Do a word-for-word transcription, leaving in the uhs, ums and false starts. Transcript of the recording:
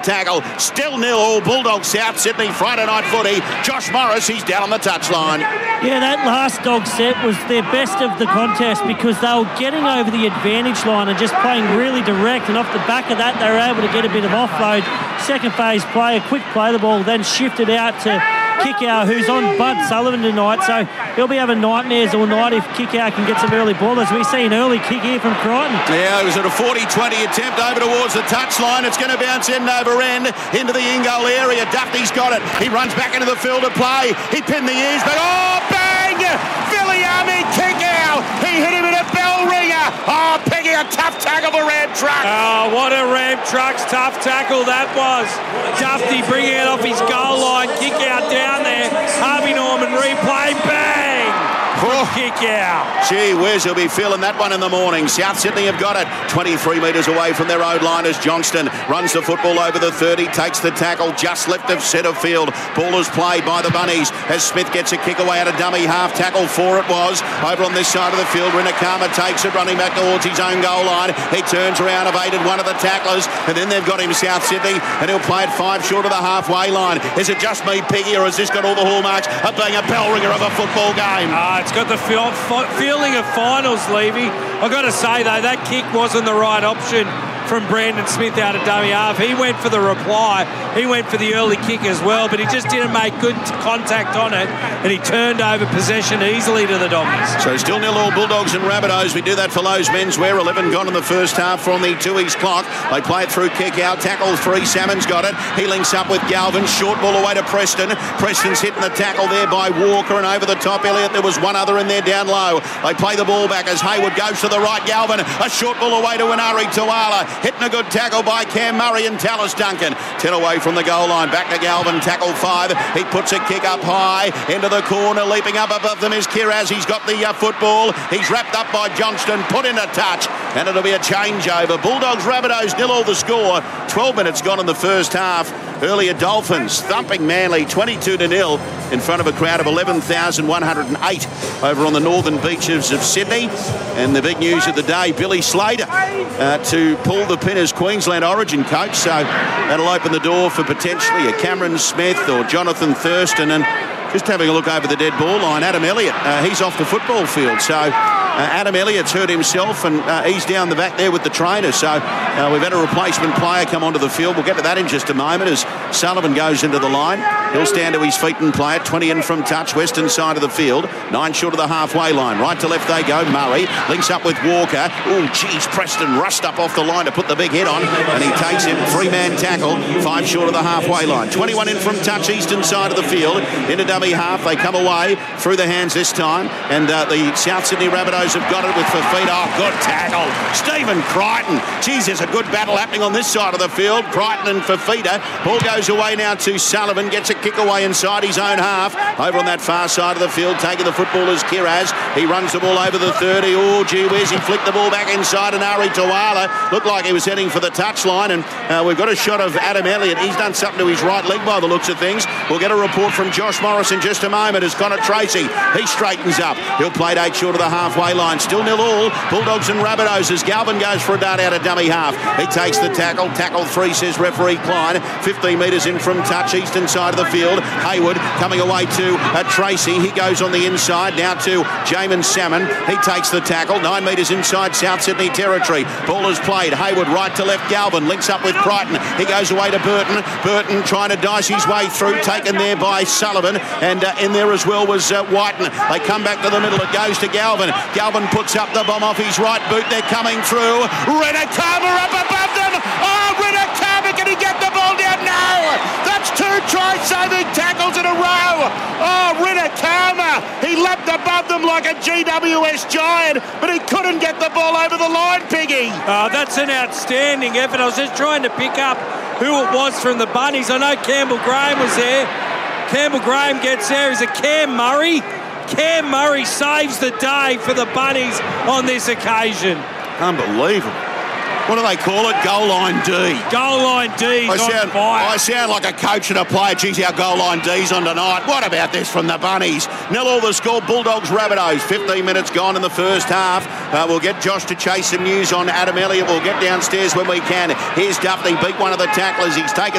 Tackle, still nil all. Bulldogs South Sydney Friday night footy. Josh Morris, he's down on the touchline. Yeah, that last dog set was their best of the contest because they were getting over the advantage line and just playing really direct, and off the back of that they were able to get a bit of offload. Second phase play, a quick play the ball, then shifted out to Kickow, who's on Bud Sullivan tonight, so he'll be having nightmares all night if Kickow can get some early ballers. We see an early kick here from Crichton. Yeah, it was at a forty twenty attempt over towards the touchline. It's going to bounce end over end into the in-goal area. Duffy's got it. He runs back into the field to play. He pinned the ears, but oh, bang! Viliami Kickow. He hit him in a bell ringer. Oh, picking a tough tackle for Ram Trucks. Oh, what a Ram Trucks tough tackle that was. Duffy bringing it off his goal line. Kick out down there. Harvey Norman replay. Bang! Oh. Kick out. Gee whiz, he'll be feeling that one in the morning. South Sydney have got it. twenty-three metres away from their road line as Johnston runs the football over the thirty, takes the tackle just left of centre field. Ball is played by the Bunnies as Smith gets a kick away at a dummy half tackle. Four it was. Over on this side of the field, Rinakama takes it, running back towards his own goal line. He turns around, evaded one of the tacklers, and then they've got him, South Sydney, and he'll play it five short of the halfway line. Is it just me, Piggy, or has this got all the hallmarks of being a bell ringer of a football game? Ah, it's got the feel, feeling of finals, Levy. I've got to say, though, that kick wasn't the right option from Brandon Smith out of dummy half. He went for the reply. He went for the early kick as well, but he just didn't make good contact on it, and he turned over possession easily to the Doggies. So still nil all Bulldogs and Rabbitohs. We do that for Lowe's Menswear. eleven gone in the first half from the two-east clock. They play it through kick out. Tackle three. Salmon's got it. He links up with Galvin. Short ball away to Preston. Preston's hitting the tackle there by Walker, and over the top, Elliott. There was one other in there down low. They play the ball back as Hayward goes to the right. Galvin. A short ball away to Inari Tawala. Hitting a good tackle by Cam Murray and Tallis Duncan. ten away from the goal line. Back to Galvin. Tackle five. He puts a kick up high into the corner. Leaping up above them is Kiraz. He's got the uh, football. He's wrapped up by Johnston. Put in a touch. And it'll be a changeover. Bulldogs, Rabbitohs, nil all the score. twelve minutes gone in the first half. Earlier Dolphins thumping Manly twenty-two to nil in front of a crowd of eleven thousand one hundred eight over on the northern beaches of Sydney. And the big news of the day, Billy Slater uh, to pull the pin as Queensland Origin coach. So that'll open the door for potentially a Cameron Smith or Jonathan Thurston. And just having a look over the dead ball line, Adam Elliott, uh, he's off the football field. So uh, Adam Elliott's hurt himself, and uh, he's down the back there with the trainer. So uh, we've had a replacement player come onto the field. We'll get to that in just a moment as Sullivan goes into the line. He'll stand to his feet and play it. twenty in from touch, western side of the field. Nine short of the halfway line. Right to left they go. Murray links up with Walker. Oh, geez, Preston rushed up off the line to put the big hit on, and he takes him. Three-man tackle. Five short of the halfway line. twenty-one in from touch, eastern side of the field. Into dummy half. They come away through the hands this time, and uh, the South Sydney Rabbitohs have got it with Fafita. Oh, good tackle. Stephen Crichton. Geez, there's a good battle happening on this side of the field. Crichton and Fafita. Ball goes away now to Sullivan. Gets a kick away inside his own half. Over on that far side of the field, taking the football is Kiraz. He runs the ball over the thirty. Oh, gee whiz. He flicked the ball back inside, and Ari Tawala looked like he was heading for the touchline. And uh, we've got a shot of Adam Elliott. He's done something to his right leg by the looks of things. We'll get a report from Josh Morris in just a moment as Connor Tracy, he straightens up. He'll play it eight short of the halfway line. Still nil all. Bulldogs and Rabbitohs as Galvin goes for a dart out of dummy half. He takes the tackle. Tackle three, says referee Klein. fifteen metres in from touch, eastern side of the field. Hayward coming away to uh, Tracy. He goes on the inside. Now to Jamin Salmon. He takes the tackle. Nine metres inside South Sydney territory. Ball is played. Hayward right to left. Galvin links up with Crichton. He goes away to Burton. Burton trying to dice his way through. Taken there by Sullivan. And uh, in there as well was uh, Whiten. They come back to the middle. It goes to Galvin. Galvin puts up the bomb off his right boot. They're coming through. Rinakama up above them. Oh, Rinakama, can he get the ball down? No! That's two try-saving tackles in a row. Oh, Rinakama. He leapt above them like a G W S giant, but he couldn't get the ball over the line, Piggy. Oh, that's an outstanding effort. I was just trying to pick up who it was from the Bunnies. I know Campbell Graham was there. Campbell Graham gets there. Is it Cam Murray? Cam Murray saves the day for the Bunnies on this occasion. Unbelievable. What do they call it? Goal line D. Goal line D's I on sound, fire. I sound like a coach and a player. Geez, our goal line D's on tonight. What about this from the Bunnies? Nil all the score. Bulldogs, Rabbitohs. fifteen minutes gone in the first half. Uh, we'll get Josh to chase some news on Adam Elliott. We'll get downstairs when we can. Here's Duffy. Beat one of the tacklers. He's taken